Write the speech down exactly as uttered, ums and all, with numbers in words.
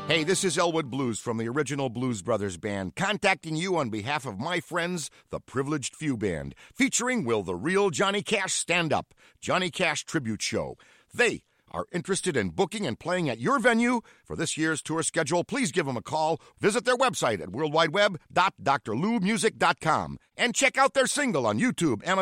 Hey, this is Elwood Blues from the original Blues Brothers Band, contacting you on behalf of my friends, the Privileged Few Band, featuring Will the Real Johnny Cash Stand Up, Johnny Cash Tribute Show. They are interested in booking and playing at your venue. For this year's tour schedule, please give them a call. Visit their website at world wide web dot d r lou music dot com and check out their single on YouTube, Amazon,